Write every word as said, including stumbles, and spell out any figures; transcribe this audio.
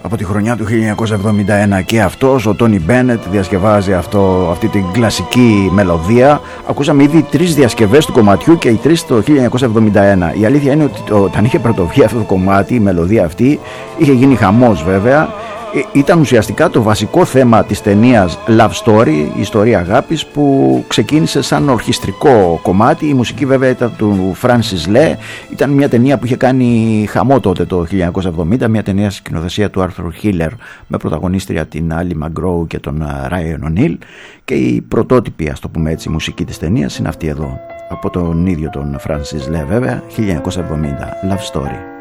Από τη χρονιά του χίλια εννιακόσια εβδομήντα ένα και αυτός, ο Τόνι Μπένετ, διασκευάζει αυτό, αυτή την κλασική μελωδία. Ακούσαμε ήδη τρεις διασκευές του κομματιού και οι τρεις το χίλια εννιακόσια εβδομήντα ένα. Η αλήθεια είναι ότι όταν είχε πρωτοβγεί αυτό το κομμάτι, η μελωδία αυτή, είχε γίνει χαμός βέβαια. Ήταν ουσιαστικά το βασικό θέμα της ταινίας Love Story, η ιστορία αγάπης, που ξεκίνησε σαν ορχιστρικό κομμάτι. Η μουσική βέβαια ήταν του Francis Lee. Ήταν μια ταινία που είχε κάνει χαμό τότε το χίλια εννιακόσια εβδομήντα, μια ταινία σκηνοθεσία του Arthur Hiller με πρωταγωνίστρια την Ally McGraw και τον Ryan O'Neal, και η πρωτότυπη, ας το πούμε έτσι, μουσική της ταινίας είναι αυτή εδώ, από τον ίδιο τον Francis Lee βέβαια, χίλια εννιακόσια εβδομήντα, Love Story.